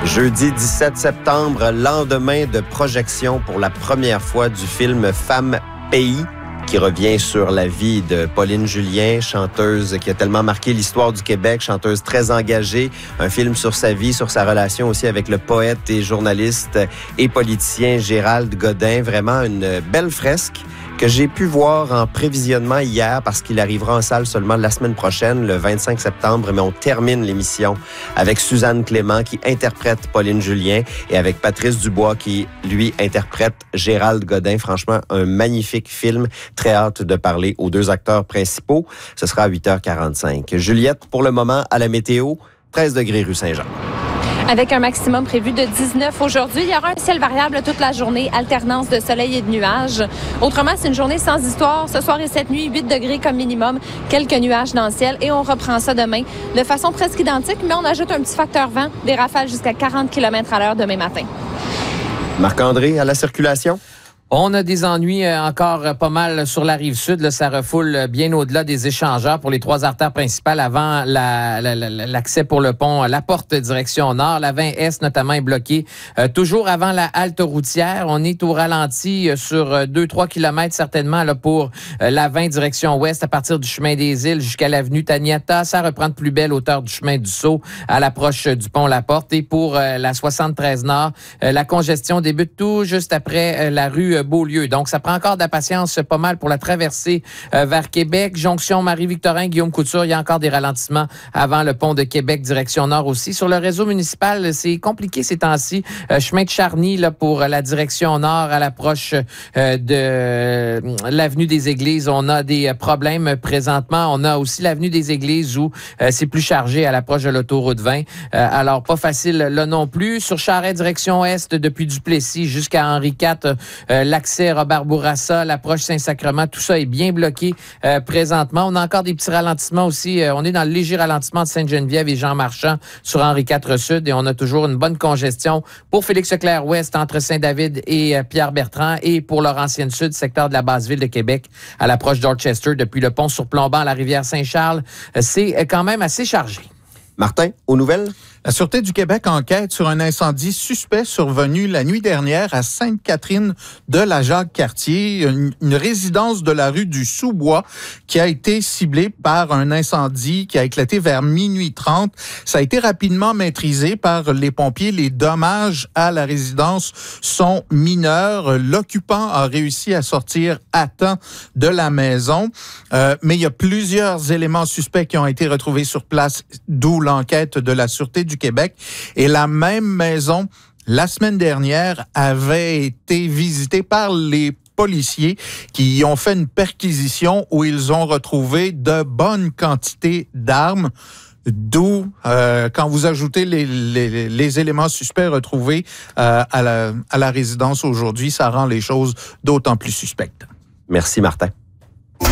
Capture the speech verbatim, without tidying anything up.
Jeudi dix-sept septembre, lendemain de projection pour la première fois du film Femme Pays, qui revient sur la vie de Pauline Julien, chanteuse qui a tellement marqué l'histoire du Québec, chanteuse très engagée. Un film sur sa vie, sur sa relation aussi avec le poète et journaliste et politicien Gérald Godin. Vraiment une belle fresque que j'ai pu voir en prévisionnement hier parce qu'il arrivera en salle seulement la semaine prochaine, le vingt-cinq septembre. Mais on termine l'émission avec Suzanne Clément qui interprète Pauline Julien et avec Patrice Dubois qui, lui, interprète Gérald Godin. Franchement, un magnifique film. Très hâte de parler aux deux acteurs principaux. Ce sera à huit heures quarante-cinq. Juliette, pour le moment, à la météo, treize degrés rue Saint-Jean. Avec un maximum prévu de dix-neuf aujourd'hui, il y aura un ciel variable toute la journée, alternance de soleil et de nuages. Autrement, c'est une journée sans histoire. Ce soir et cette nuit, huit degrés comme minimum, quelques nuages dans le ciel et on reprend ça demain de façon presque identique, mais on ajoute un petit facteur vent, des rafales jusqu'à quarante kilomètres à l'heure demain matin. Marc-André, à la circulation? On a des ennuis encore pas mal sur la rive sud. Là, ça refoule bien au-delà des échangeurs pour les trois artères principales avant la, la, la, l'accès pour le pont La Porte direction nord. La vingt Est notamment est bloquée euh, toujours avant la halte routière. On est au ralenti sur deux à trois kilomètres certainement là, pour euh, la vingt direction ouest à partir du chemin des Îles jusqu'à l'avenue Taniata. Ça reprend de plus belle hauteur du chemin du Sceau à l'approche du pont La Porte. Et pour euh, la soixante-treize nord, euh, la congestion débute tout juste après euh, la rue Beaulieu. Donc, ça prend encore de la patience pas mal pour la traversée euh, vers Québec. Jonction Marie-Victorin, Guillaume Couture, il y a encore des ralentissements avant le pont de Québec, direction nord aussi. Sur le réseau municipal, c'est compliqué ces temps-ci. Euh, chemin de Charny là, pour la direction nord à l'approche euh, de euh, l'avenue des Églises. On a des problèmes présentement. On a aussi l'avenue des Églises où euh, c'est plus chargé à l'approche de l'autoroute vingt. Euh, alors, pas facile là non plus. Sur Charest, direction est, depuis Duplessis jusqu'à Henri quatre, euh, l'accès Robert Bourassa, l'approche Saint-Sacrement, tout ça est bien bloqué euh, présentement. On a encore des petits ralentissements aussi. Euh, on est dans le léger ralentissement de Sainte-Geneviève et Jean-Marchand sur Henri quatre Sud et on a toujours une bonne congestion pour Félix-Leclerc Ouest entre Saint-David et euh, Pierre-Bertrand et pour Laurentienne Sud, secteur de la Basse-Ville de Québec à l'approche d'Orchester depuis le pont surplombant la rivière Saint-Charles. Euh, c'est euh, quand même assez chargé. Martin, aux nouvelles? La Sûreté du Québec enquête sur un incendie suspect survenu la nuit dernière à Sainte-Catherine de la Jacques-Cartier, une, une résidence de la rue du Sous-Bois qui a été ciblée par un incendie qui a éclaté vers minuit trente. Ça a été rapidement maîtrisé par les pompiers. Les dommages à la résidence sont mineurs. L'occupant a réussi à sortir à temps de la maison, euh, mais il y a plusieurs éléments suspects qui ont été retrouvés sur place, d'où l'enquête de la Sûreté du Québec. Et la même maison, la semaine dernière, avait été visitée par les policiers qui y ont fait une perquisition où ils ont retrouvé de bonnes quantités d'armes. D'où, euh, quand vous ajoutez les, les, les éléments suspects retrouvés euh, à, la, à la résidence aujourd'hui, ça rend les choses d'autant plus suspectes. Merci, Martin.